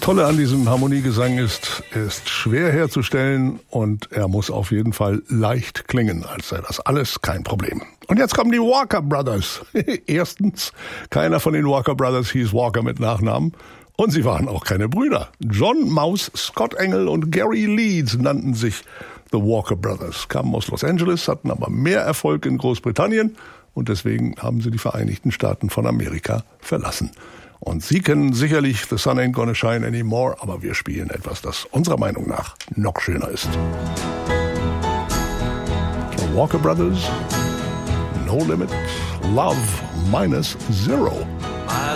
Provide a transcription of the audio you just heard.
Tolle an diesem Harmoniegesang ist, er ist schwer herzustellen und er muss auf jeden Fall leicht klingen, als sei das alles kein Problem. Und jetzt kommen die Walker Brothers. Erstens, keiner von den Walker Brothers hieß Walker mit Nachnamen. Und sie waren auch keine Brüder. John Mouse, Scott Engel und Gary Leeds nannten sich The Walker Brothers, kamen aus Los Angeles, hatten aber mehr Erfolg in Großbritannien und deswegen haben sie die Vereinigten Staaten von Amerika verlassen. Und Sie kennen sicherlich The Sun Ain't Gonna Shine Anymore, aber wir spielen etwas, das unserer Meinung nach noch schöner ist. The Walker Brothers, No Limit, Love Minus Zero. My